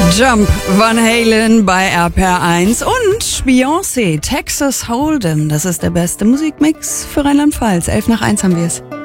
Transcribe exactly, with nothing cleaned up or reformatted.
Jump, Van Halen bei R P R eins und Beyoncé, Texas Hold'em. Das ist der beste Musikmix für Rheinland-Pfalz. elf nach eins haben wir es.